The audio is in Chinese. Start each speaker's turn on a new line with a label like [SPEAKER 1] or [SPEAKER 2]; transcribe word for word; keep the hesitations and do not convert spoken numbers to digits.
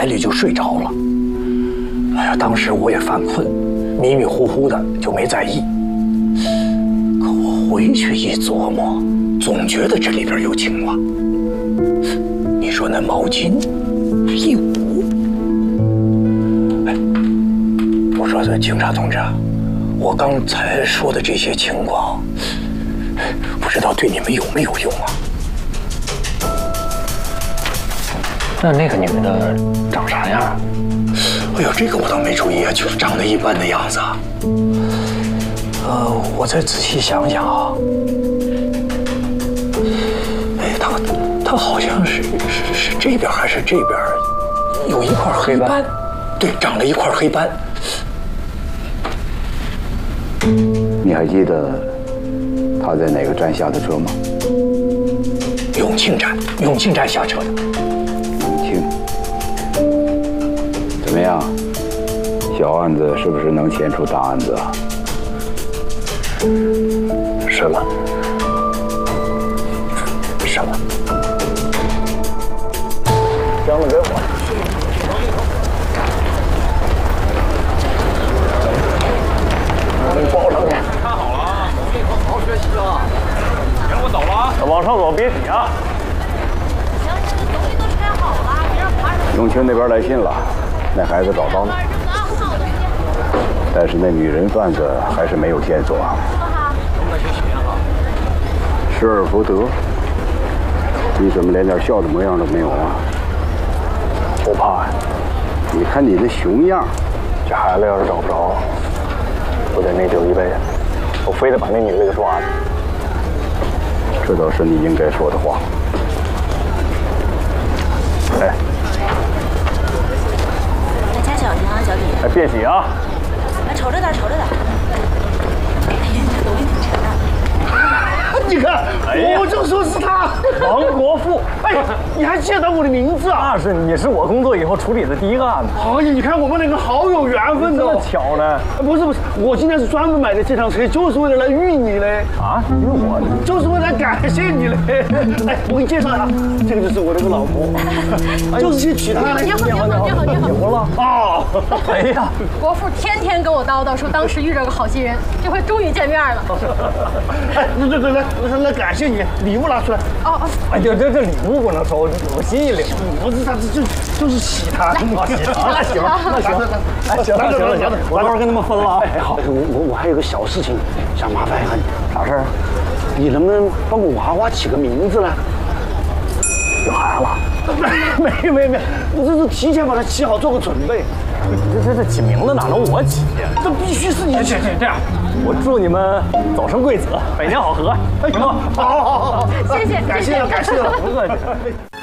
[SPEAKER 1] 里就睡着了。哎呀，当时我也犯困，迷迷糊糊的就没在意。可我回去一琢磨，总觉得这里边有情况。你说那毛巾一捂，哎，我说这警察同志啊，我刚才说的这些情况，不知道对你们有没有用啊？
[SPEAKER 2] 那那个女的长啥样？
[SPEAKER 1] 哎呦，这个我倒没注意啊，就是长得一般的样子啊。呃，我再仔细想想啊。哎，她她好像是是是这边还是这边有一块黑斑？对，长了一块黑斑。
[SPEAKER 3] 你还记得他在哪个站下的车吗？
[SPEAKER 1] 永庆站，永庆站下车的。
[SPEAKER 3] 永庆，怎么样？小案子是不是能牵出大案子啊？
[SPEAKER 1] 什么？什么？
[SPEAKER 2] 箱子给我。
[SPEAKER 1] 你抱上去。
[SPEAKER 4] 看好了啊，以后好好学习啊。行，我走了啊。
[SPEAKER 2] 往上走，别挤啊。
[SPEAKER 5] 行，这东西都拆好了，别让爬上。
[SPEAKER 3] 永庆那边来信了，那孩子找到了，但是那女人贩子还是没有线索啊。失而复得，你怎么连点笑的模样都没有啊？
[SPEAKER 2] 不怕呀，
[SPEAKER 3] 你看你那熊样，
[SPEAKER 2] 这孩子要是找不着，我得内疚一辈子，我非得把那女的给抓了。
[SPEAKER 3] 这倒是你应该说的话。哎，
[SPEAKER 5] 大家小心啊，小李。
[SPEAKER 2] 哎，别挤啊！
[SPEAKER 5] 哎，瞅着点，瞅着点。哎呀，你这东西挺沉啊。
[SPEAKER 6] 你看，
[SPEAKER 2] 哎呀
[SPEAKER 6] 我就说是他，
[SPEAKER 2] 王国富。
[SPEAKER 6] 哎，你还记得我的名字啊？
[SPEAKER 2] 那是你是我工作以后处理的第一个案子。
[SPEAKER 6] 哎呀，你看我们两个好有缘分
[SPEAKER 2] 这么
[SPEAKER 6] 哦。
[SPEAKER 2] 巧呢？
[SPEAKER 6] 不是不是，我今天是专门买的这辆车，就是为了来遇你嘞。
[SPEAKER 2] 啊，因为我
[SPEAKER 6] 就是为了感谢你嘞。哎，我给你介绍一下，这个就是我那个老婆，就是去娶她嘞。
[SPEAKER 5] 你好，你好，你好，你好。
[SPEAKER 2] 结婚了？
[SPEAKER 6] 哦，
[SPEAKER 2] 哎呀，
[SPEAKER 7] 国富天天跟我叨叨说，当时遇着个好心人，这回终于见面了。
[SPEAKER 6] 哎，来来来来来感谢你，礼物拿出来。
[SPEAKER 7] 哦哦，
[SPEAKER 2] 哎，这这这礼物不能收，有心意领。
[SPEAKER 6] 不是他，这就就是喜他。
[SPEAKER 2] 那行，那行，哎，行了行了行了，我到时候跟他们分了啊。
[SPEAKER 6] 哎，好，我我我还有个小事情想麻烦一下你，
[SPEAKER 2] 啥事儿？
[SPEAKER 6] 你能不能帮我娃娃起个名字呢？
[SPEAKER 2] 有孩子了？
[SPEAKER 6] 没没没，我这是提前把它起好，做个准备。
[SPEAKER 2] 这这这起名字哪能我起呀？
[SPEAKER 6] 这必须是你起。
[SPEAKER 2] 这样，我祝你们早生贵子，百年好合，行吗？
[SPEAKER 6] 好好好好，
[SPEAKER 7] 谢谢，
[SPEAKER 6] 感谢了，感谢了，
[SPEAKER 2] 不客气。